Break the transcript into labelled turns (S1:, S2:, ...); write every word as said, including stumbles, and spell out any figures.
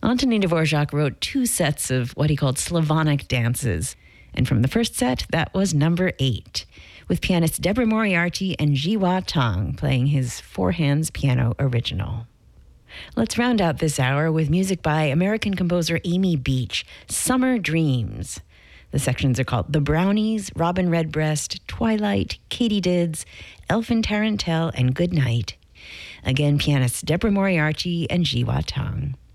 S1: Antonin Dvorak wrote two sets of what he called Slavonic dances. And from the first set, that was number eight, with pianists Deborah Moriarty and Jiwa Tang playing his four hands piano original. Let's round out this hour with music by American composer Amy Beach, Summer Dreams. The sections are called The Brownies, Robin Redbreast, Twilight, Katydids, Elfin Tarantelle, and Good Night. Again, pianists Deborah Moriarty and Jiwa Tang.